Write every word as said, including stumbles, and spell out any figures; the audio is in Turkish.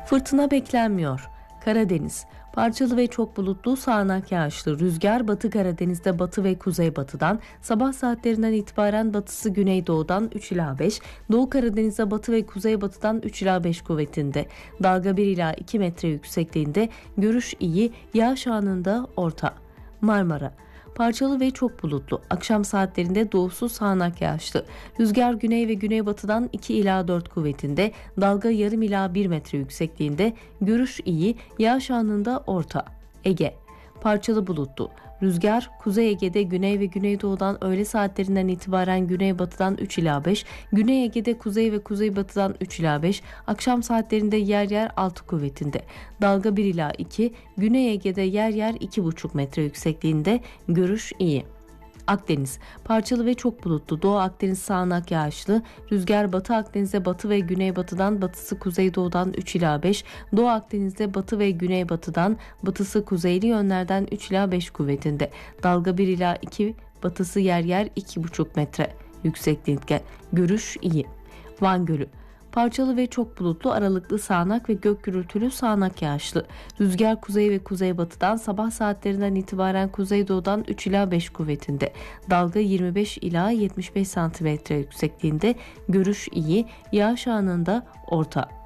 Fırtına beklenmiyor. Karadeniz. Parçalı ve çok bulutlu, sağanak yağışlı rüzgar Batı Karadeniz'de batı ve kuzeybatıdan, sabah saatlerinden itibaren batısı güneydoğudan üç ila beş, Doğu Karadeniz'de batı ve kuzeybatıdan üç ila beş kuvvetinde. Dalga bir ila iki metre yüksekliğinde. Görüş iyi, yağış anında orta. Marmara. Parçalı ve çok bulutlu. Akşam saatlerinde doğusu sağanak yağışlı. Rüzgar güney ve güneybatıdan iki ila dört kuvvetinde. Dalga yarım ila bir metre yüksekliğinde. Görüş iyi. Yağış anında orta. Ege. Parçalı bulutlu. Rüzgar Kuzey Ege'de güney ve güneydoğudan öğle saatlerinden itibaren güneybatıdan üç ila beş, Güney Ege'de kuzey ve kuzeybatıdan üç ila beş, akşam saatlerinde yer yer altı kuvvetinde. Dalga bir ila iki, Güney Ege'de yer yer iki buçuk metre yüksekliğinde. Görüş iyi. Akdeniz. Parçalı ve çok bulutlu. Doğu Akdeniz sağanak yağışlı. Rüzgar Batı Akdeniz'de batı ve güneybatıdan, batısı kuzeydoğudan üç ila beş. Doğu Akdeniz'de batı ve güneybatıdan, batısı kuzeyli yönlerden üç ila beş kuvvetinde. Dalga bir ila iki, batısı yer yer iki buçuk metre yüksekliğinde. Görüş iyi. Van Gölü. Parçalı ve çok bulutlu, aralıklı sağanak ve gök gürültülü sağanak yağışlı. Rüzgar kuzey ve kuzeybatıdan, sabah saatlerinden itibaren kuzeydoğudan üç ila beş kuvvetinde. Dalga yirmi beş ila yetmiş beş santimetre yüksekliğinde. Görüş iyi. Yağış anında orta.